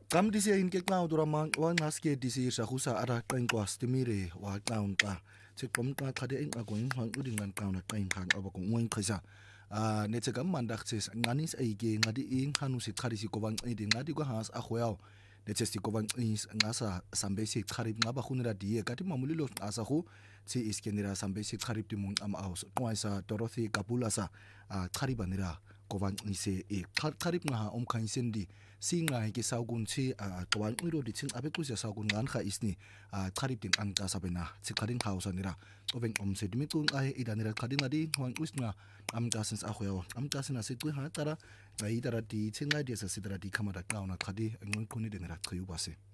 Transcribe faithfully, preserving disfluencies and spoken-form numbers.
Qam disi in ke qau duramang wan ngaske disi shahusa ara qenkwa stimire wa qaunqa siqom qa qade in aqoin hang udingan qauna qain khang abakong ngwen qisa a netse kam mandakses nganis aige ngadi in hanusi qharisi kobang edi ngadi ko has akhwao netse sti kobang is ngasa sambesi qharib ngaba khunira die kati mamulilo asa khu si iskenira sambesi qharib timung am aus qwaisa Dorothy Kapulasa a qharibanira kobang ise e qharib nga omkhain sendi singa ke saugun chi a kwan iro di ching abe kusia saugun ngan kha isni a qharib ting ang ta sabena chi qharing khausa nira oveng om se dimi tung ai idanira qhading adi hwang usna am ta sens a khweo am ta sena se tu ha tara ai tara di chinga di sa sidra di khamara kauna khadi ngon khuni denira khyu base